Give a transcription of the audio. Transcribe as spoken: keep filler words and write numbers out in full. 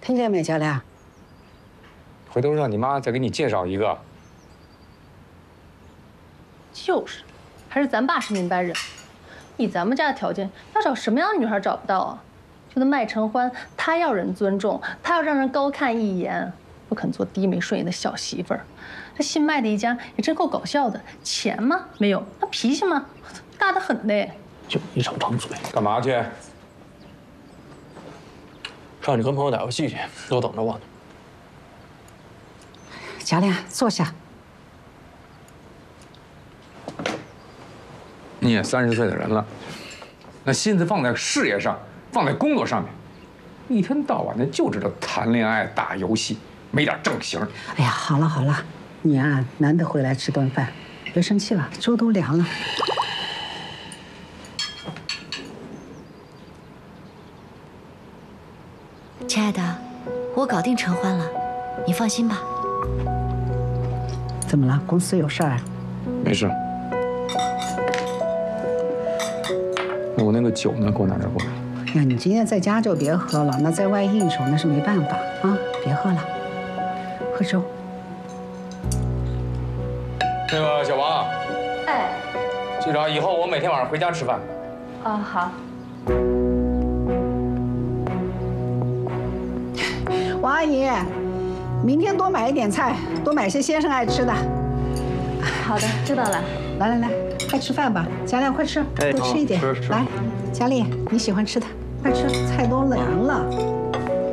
听见没，佳亮？ 回头让你妈再给你介绍一个。 就是，还是咱爸是明白人。以咱们家的条件，要找什么样的女孩找不到啊？就那麦承欢，他要人尊重，他要让人高看一眼，不肯做低眉顺眼的小媳妇儿。这新麦的一家也真够搞笑的，钱吗？没有，那脾气吗？大得很呢。 就一张张嘴。 干嘛去？ 上去跟朋友打游戏去，都等着我呢。 佳亮，坐下。 你也三十岁的人了，那心思放在事业上，放在工作上面，一天到晚的就知道谈恋爱、打游戏，没点正形。 哎呀，好了好了，你啊难得回来吃顿饭，别生气了，粥都凉了。 亲爱的，我搞定承欢了，你放心吧。 怎么了？公司有事儿啊？ 没事。那我那个酒呢？给我拿点过来。 哎呀，你今天在家就别喝了，那在外应酬那是没办法啊，别喝了，喝粥。 那个小王， 哎， 记着，以后我每天晚上回家吃饭。 啊好。 王阿姨，明天多买一点菜，多买些先生爱吃的。 好的，知道了。 来来来，快吃饭吧，佳亮，快吃，多吃一点。来，佳丽，你喜欢吃的，快吃，菜都凉了。